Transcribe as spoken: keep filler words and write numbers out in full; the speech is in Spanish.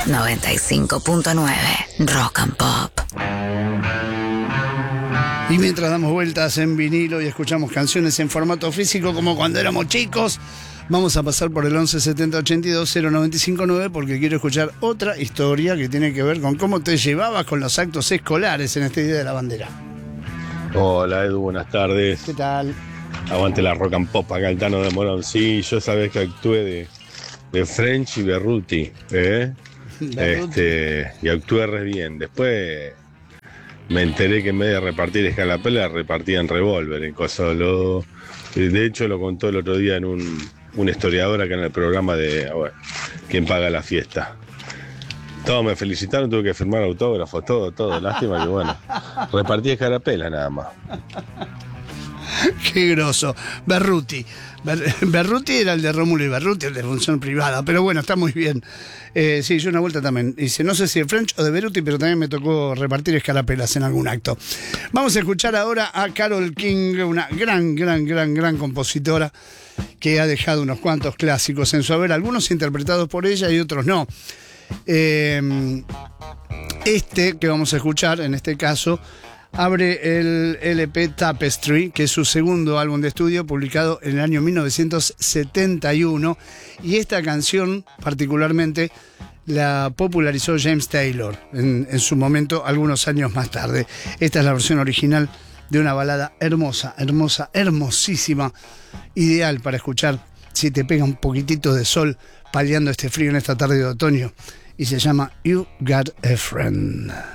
noventa y cinco punto nueve Rock and Pop. Y mientras damos vueltas en vinilo y escuchamos canciones en formato físico como cuando éramos chicos, vamos a pasar por el once setenta ochenta y dos cero noventa y cinco nueve porque quiero escuchar otra historia que tiene que ver con cómo te llevabas con los actos escolares en este Día de la Bandera. Hola Edu, buenas tardes. ¿Qué tal? Aguante la Rock and Pop, acá el Tano de Morón. Sí, yo sabés que actué de, de French y Berruti, ¿eh? Este, y actué re bien. Después me enteré que en vez de repartir escalapela, repartían revólver en Cosolo. De hecho, lo contó el otro día en un, un historiador acá en el programa de bueno, ¿Quién paga la fiesta? Todos me felicitaron, tuve que firmar autógrafos, todo, todo. Lástima que bueno, repartí escarapela nada más. Qué groso. Berruti. Ber- Berruti era el de Rómulo y Berruti, el de función privada. Pero bueno, está muy bien. Eh, sí, yo una vuelta también. Hice, no sé si de French o de Berruti, pero también me tocó repartir escarapelas en algún acto. Vamos a escuchar ahora a Carole King, una gran, gran, gran, gran compositora que ha dejado unos cuantos clásicos en su haber, algunos interpretados por ella y otros no. Eh, este que vamos a escuchar, en este caso, abre el L P Tapestry, que es su segundo álbum de estudio, publicado en el año mil novecientos setenta y uno. Y esta canción, particularmente, la popularizó James Taylor en, en su momento, algunos años más tarde. Esta es la versión original de una balada hermosa, hermosa, hermosísima, ideal para escuchar si te pega un poquitito de sol paliando este frío en esta tarde de otoño. Y se llama You Got a Friend.